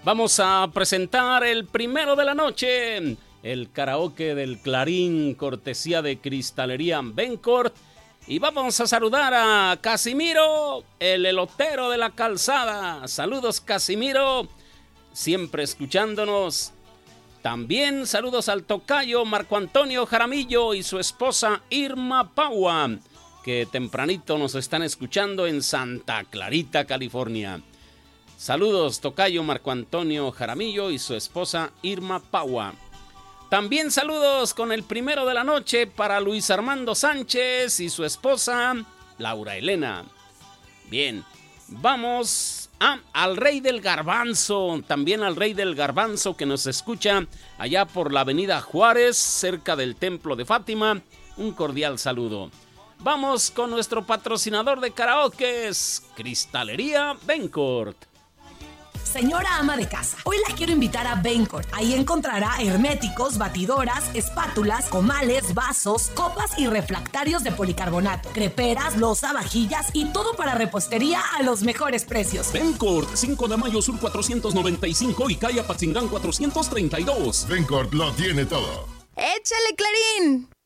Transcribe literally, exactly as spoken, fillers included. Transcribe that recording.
Vamos a presentar el primero de la noche, el karaoke del Clarín, cortesía de Cristalería Bencourt. Y vamos a saludar a Casimiro, el elotero de la calzada. Saludos, Casimiro, siempre escuchándonos. También saludos al tocayo Marco Antonio Jaramillo y su esposa Irma Paua, que tempranito nos están escuchando en Santa Clarita, California. Saludos, tocayo Marco Antonio Jaramillo y su esposa Irma Paua. También saludos con el primero de la noche para Luis Armando Sánchez y su esposa Laura Elena. Bien, vamos a, al Rey del Garbanzo, también al Rey del Garbanzo que nos escucha allá por la avenida Juárez, cerca del Templo de Fátima. Un cordial saludo. Vamos con nuestro patrocinador de karaokes, Cristalería Bencourt. Señora ama de casa, hoy la quiero invitar a Bencourt. Ahí encontrará herméticos, batidoras, espátulas, comales, vasos, copas y refractarios de policarbonato, creperas, loza, vajillas y todo para repostería a los mejores precios. Bencourt, cinco de mayo sur cuatrocientos noventa y cinco y calle Apatzingán cuatrocientos treinta y dos. Bencourt lo tiene todo. ¡Échale, Clarín!